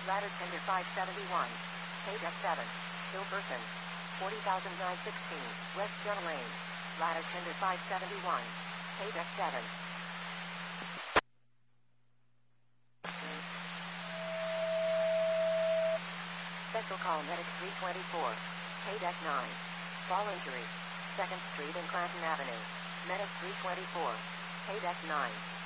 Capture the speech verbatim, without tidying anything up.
Ladder Tender five seventy-one. Paydeck seven. Hilperson. forty thousand nine hundred sixteen. West John Lane. Ladder Tender five seventy-one. Paydeck seven. Special Call Medic three twenty-four. Paydeck nine. Fall injury. second Street and Clanton Avenue. Medic three twenty-four. Paydeck nine.